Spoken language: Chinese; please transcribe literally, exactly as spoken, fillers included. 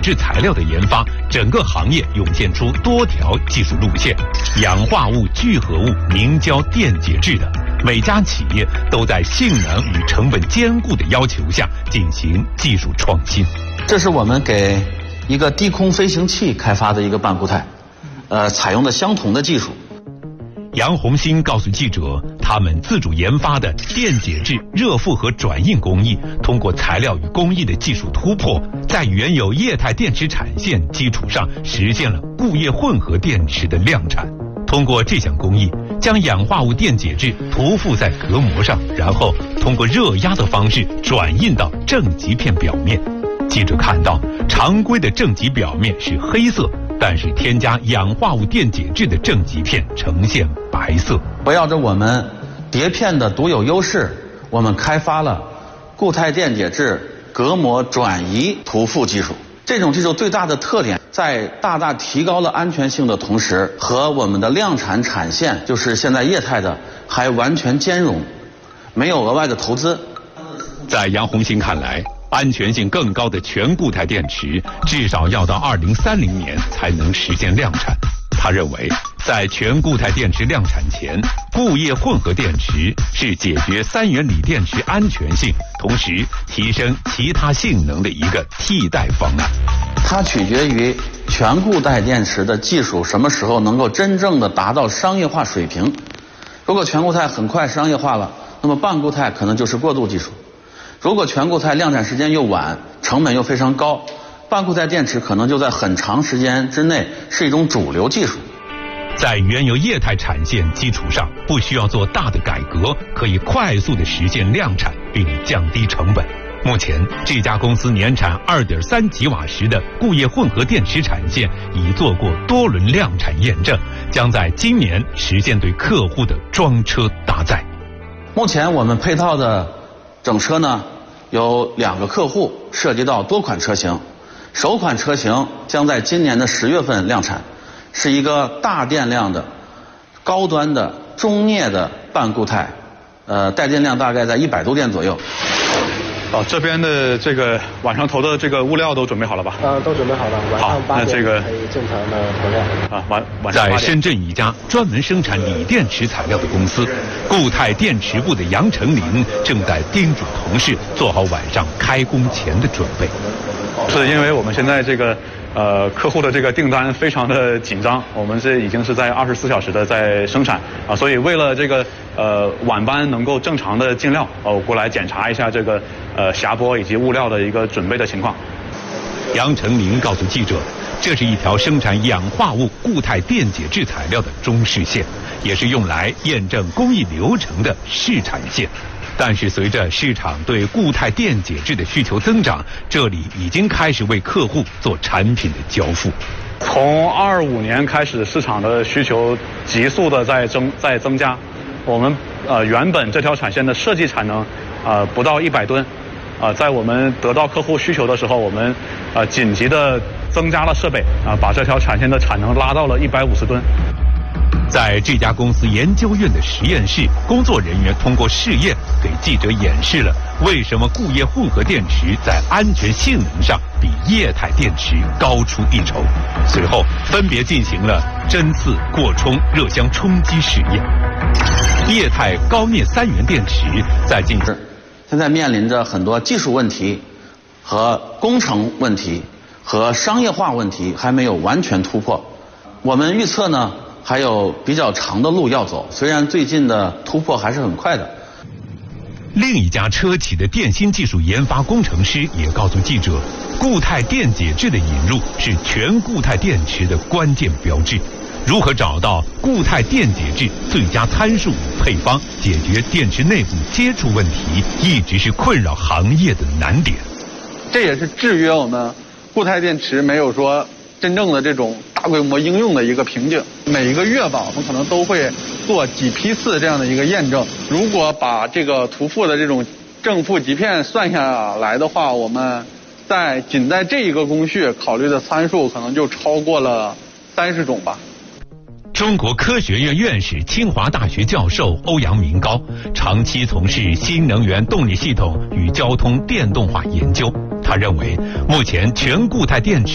质材料的研发，整个行业涌现出多条技术路线，氧化物聚合物凝胶电解质的。每家企业都在性能与成本兼顾的要求下进行技术创新。 这是我们给一个低空飞行器开发的一个半固态，呃，采用的相同的技术。 杨红星告诉记者，他们自主研发的电解质热复合转印工艺，通过材料与工艺的技术突破，在原有液态电池产线基础上，实现了固液混合电池的量产。通过这项工艺，将氧化物电解质涂覆在隔膜上，然后通过热压的方式转印到正极片表面。记者看到，常规的正极表面是黑色，但是添加氧化物电解质的正极片呈现白色。 围绕着我们碟片的独有优势，我们开发了固态电解质隔膜转移涂覆技术。这种技术最大的特点，在大大提高了安全性的同时，和我们的量产产线，就是现在液态的，还完全兼容，没有额外的投资。 在杨红星看来，安全性更高的全固态电池至少要到二零三零年才能实现量产。他认为，在全固态电池量产前，固液混合电池是解决三元锂电池安全性，同时提升其他性能的一个替代方案。 它取决于全固态电池的技术什么时候能够真正的达到商业化水平。如果全固态很快商业化了，那么半固态可能就是过渡技术。如果全固态量产时间又晚，成本又非常高，半固态电池可能就在很长时间之内是一种主流技术。 在原有液态产线基础上，不需要做大的改革，可以快速的实现量产并降低成本。目前，这家公司年产 二点三 吉瓦时的固液混合电池产线已做过多轮量产验证，将在今年实现对客户的装车搭载。 目前我们配套的整车呢，有两个客户，涉及到多款车型。首款车型将在今年的十月份量产，是一个大电量的、高端的、中镍的半固态，呃，带电量大概在一百度电左右。 哦，这边的这个晚上投的这个物料都准备好了吧？ 呃，都准备好了，晚上八点可以正常的投料。 啊，晚晚上八点。 在深圳一家专门生产锂电池材料的公司，固态电池部的杨成林正在叮嘱同事做好晚上开工前的准备。 是因为我们现在这个呃客户的这个订单非常的紧张，我们这已经是在二十四小时的在生产啊，所以为了这个呃晚班能够正常的进料，呃，我过来检查一下这个呃匣钵以及物料的一个准备的情况。 杨成林告诉记者，这是一条生产氧化物固态电解质材料的中试线，也是用来验证工艺流程的试产线。但是随着市场对固态电解质的需求增长，这里已经开始为客户做产品的交付。 从二五年开始，市场的需求急速的在增在增加。我们呃原本这条产线的设计产能呃不到一百吨，呃在我们得到客户需求的时候，我们呃紧急的增加了设备啊、呃，把这条产线的产能拉到了一百五十吨。 在这家公司研究院的实验室，工作人员通过试验给记者演示了为什么固液混合电池在安全性能上比液态电池高出一筹。随后分别进行了针刺、过冲、热箱冲击试验。液态高镍三元电池在进行， 现在面临着很多技术问题和工程问题和商业化问题还没有完全突破。我们预测呢，还有比较长的路要走，虽然最近的突破还是很快的。 另一家车企的电芯技术研发工程师也告诉记者，固态电解质的引入是全固态电池的关键标志。如何找到固态电解质最佳参数与配方，解决电池内部接触问题，一直是困扰行业的难点。 这也是制约我们固态电池没有说真正的这种大规模应用的一个瓶颈。每一个月吧，我们可能都会做几批次这样的一个验证。如果把这个涂覆的这种正负极片算下来的话，我们在仅在这一个工序考虑的参数可能就超过了三十种吧。 中国科学院院士、清华大学教授欧阳明高长期从事新能源动力系统与交通电动化研究。他认为，目前全固态电池